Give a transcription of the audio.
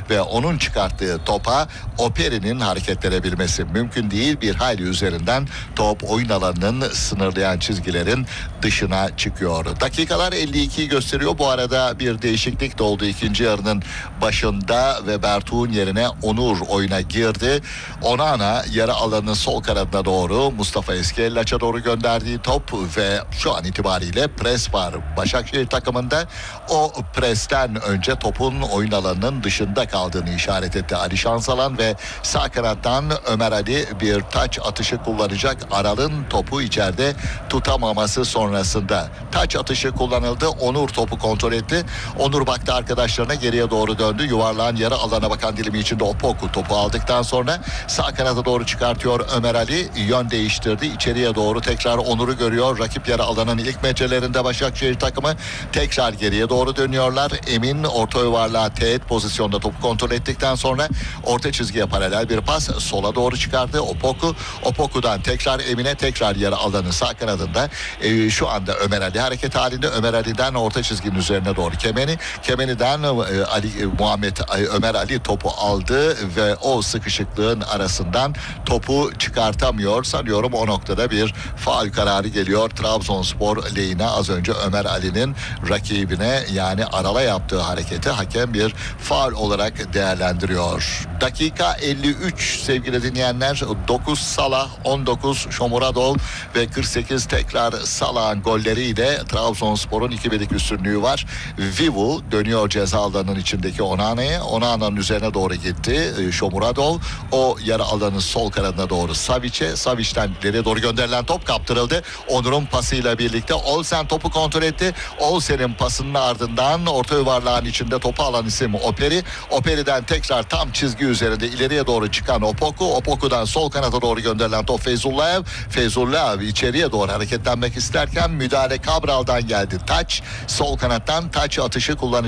ve onun çıkarttığı topa Operi'nin hareketlenebilmesi mümkün değil. Bir hayli üzerinden top oyun alanının sınırlayan çizgilerin dışına çıkıyor. Dakikalar 52'yi gösteriyor. Bu arada bir değişiklik de oldu ikinci yarının başında ve Bertuğ'un yerine Onur oyuna girdi. Onana yarı alanın sol kanadına doğru Mustafa Eskellaç'a doğru gönderdiği top ve şu an itibariyle pres var Başakşehir takımında. O presten önce topun oyun alanının dışında kaldığını işaret etti Ali Şansalan ve sağ kanattan Ömer Ali bir taç atışı kullanacak. Aral'ın topu içeride tutamaması sonrasında taç atışı kullanıldı. Onur topu kontrol etti. Onur baktı arkadaşlarına, geriye doğru döndü. Yuvarlağın yarı alana bakan dilimi içinde Opoku topu aldıktan sonra sağ kanada doğru çıkartıyor Ömer Ali. Yön değiştirdi. İçeriye doğru tekrar Onur'u görüyor. Rakip yarı alanın ilk metrelerinde Başakşehir takımı tekrar geriye doğru dönüyorlar. Emin orta yuvarlağa teğet pozisyonda topu kontrol ettikten sonra orta çizgiye paralel bir pas sola doğru çıkardı Opoku. Opoku'dan tekrar Emin'e, tekrar yarı alanın sağ kanadında şu anda Ömer Ali hareket halinde. Ömer Ali'den orta çizginin üzerine doğru Kemeni'den Ömer Ali topu aldı ve o sıkışıklığın arasından topu çıkartamıyor. Sanıyorum o noktada bir faul kararı geliyor Trabzonspor lehine. Az önce Ömer Ali'nin rakibine yani Aral'a yaptığı hareketi hakem bir faul olarak değerlendiriyor. Dakika 53 sevgili dinleyenler. 9 Salah, 19 Shomurodov ve 48 tekrar Salah'ın golleriyle Trabzonspor'un 2-1'lik üstünlüğü var. Vivu dönüyor ceza alanının içindeki Onana'ya. Onana'nın üzerine doğru gitti Shomurodov. O yarı alanın sol kanadına doğru Savic'ten ileriye doğru gönderilen top kaptırıldı. Onur'un pasıyla birlikte Olsen topu kontrol etti. Olsen'in pasının ardından orta yuvarlağın içinde topu alan isim Operi. Operi'den tekrar tam çizgi üzerinde ileriye doğru çıkan Opoku. Opoku'dan sol kanada doğru gönderilen top Feyzullayev içeriye doğru hareketlenmek isterken müdahale Cabral'dan geldi. Taç sol kanattan taç atışı kullanacak.